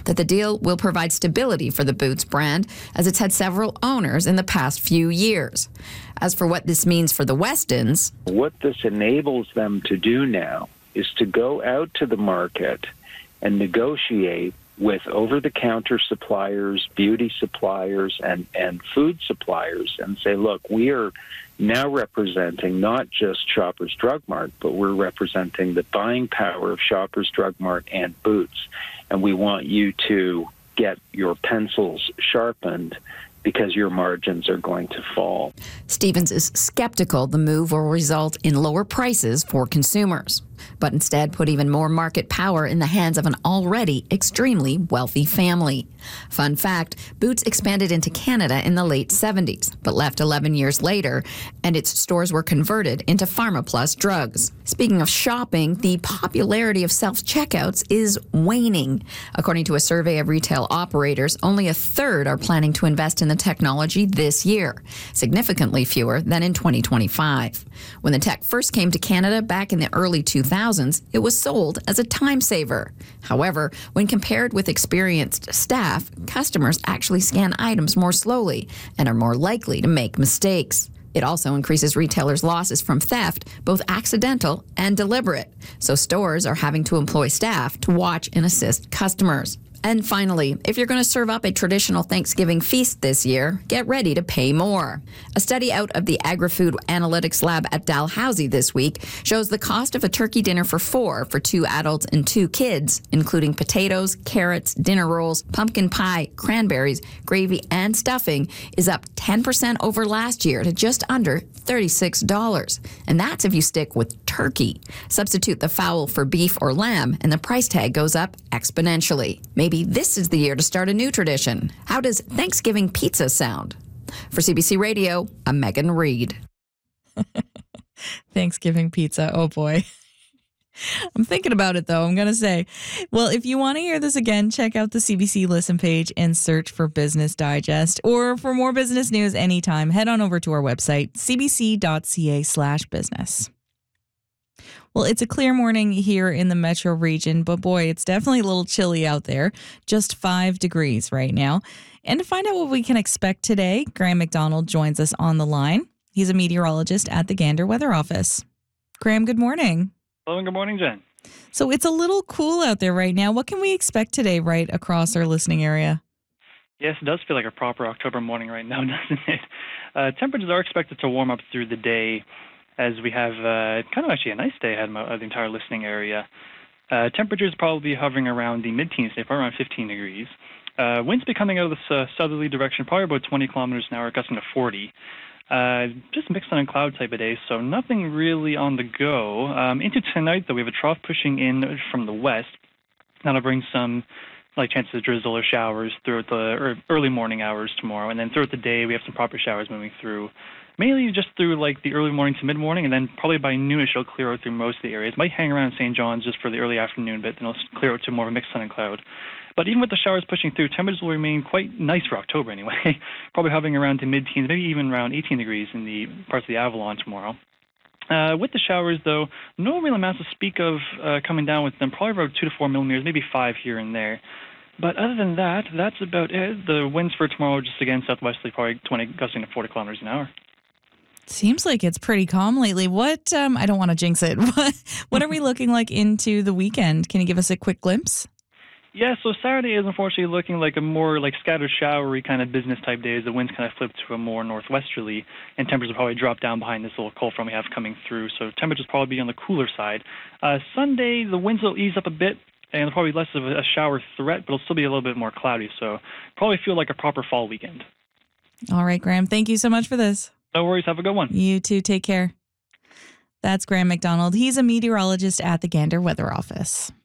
that the deal will provide stability for the Boots brand, as it's had several owners in the past few years. As for what this means for the Westons, what this enables them to do now is to go out to the market and negotiate with over-the-counter suppliers, beauty suppliers, and food suppliers, and say, look, we are now representing not just Shoppers Drug Mart, but we're representing the buying power of Shoppers Drug Mart and Boots. And we want you to get your pencils sharpened because your margins are going to fall. Stevens is skeptical the move will result in lower prices for consumers, but instead put even more market power in the hands of an already extremely wealthy family. Fun fact, Boots expanded into Canada in the late 70s, but left 11 years later, and its stores were converted into PharmaPlus drugs. Speaking of shopping, the popularity of self-checkouts is waning. According to a survey of retail operators, only a third are planning to invest in the technology this year, significantly fewer than in 2025. When the tech first came to Canada back in the early 2000s, it was sold as a time saver. However, when compared with experienced staff, customers actually scan items more slowly and are more likely to make mistakes. It also increases retailers' losses from theft, both accidental and deliberate. So stores are having to employ staff to watch and assist customers. And finally, if you're going to serve up a traditional Thanksgiving feast this year, get ready to pay more. A study out of the Agri-Food Analytics Lab at Dalhousie this week shows the cost of a turkey dinner for four for 2 adults and 2 kids, including potatoes, carrots, dinner rolls, pumpkin pie, cranberries, gravy, and stuffing, is up 10% over last year to just under $36. And that's if you stick with turkey. Substitute the fowl for beef or lamb, and the price tag goes up exponentially. Maybe this is the year to start a new tradition. How does Thanksgiving pizza sound? For CBC Radio, I'm Megan Reed. Thanksgiving pizza, oh boy. I'm thinking about it, though, I'm going to say. Well, if you want to hear this again, check out the CBC Listen page and search for Business Digest. Or for more business news anytime, head on over to our website, cbc.ca/business. Well, it's a clear morning here in the metro region, but boy, it's definitely a little chilly out there. Just 5 degrees right now. And to find out what we can expect today, Graham McDonald joins us on the line. He's a meteorologist at the Gander Weather Office. Graham, good morning. Hello and good morning, Jen. So it's a little cool out there right now. What can we expect today right across our listening area? Yes, it does feel like a proper October morning right now, doesn't it? Temperatures are expected to warm up through the day as we have kind of actually a nice day ahead of the entire listening area. Temperatures probably hovering around the mid-teens today, probably around 15 degrees. Winds be coming out of the southerly direction, probably about 20 kilometers an hour, gusting to 40. Just mixed on a cloud type of day, so nothing really on the go. Into tonight, though, we have a trough pushing in from the west. That'll bring some chances of drizzle or showers throughout the early morning hours tomorrow. And then throughout the day, we have some proper showers moving through, mainly just through the early morning to mid-morning, and then probably by noonish it'll clear out through most of the areas. Might hang around St. John's just for the early afternoon, but then it'll clear out to more of a mixed sun and cloud. But even with the showers pushing through, temperatures will remain quite nice for October anyway, probably hovering around to mid-teens, maybe even around 18 degrees in the parts of the Avalon tomorrow. With the showers, though, no real amounts to speak of coming down with them, probably around 2 to 4 millimeters, maybe 5 here and there. But other than that, that's about it. The winds for tomorrow, just again, southwesterly, probably 20, gusting to 40 kilometers an hour. Seems like it's pretty calm lately. What, I don't want to jinx it. What are we looking like into the weekend? Can you give us a quick glimpse? Yeah, so Saturday is unfortunately looking like a more scattered, showery kind of business type day as the winds kind of flip to a more northwesterly, and temperatures will probably drop down behind this little cold front we have coming through. So temperatures probably be on the cooler side. Sunday, the winds will ease up a bit, and probably less of a shower threat, but it'll still be a little bit more cloudy. So probably feel like a proper fall weekend. All right, Graham, thank you so much for this. No worries. Have a good one. You too. Take care. That's Graham McDonald. He's a meteorologist at the Gander Weather Office.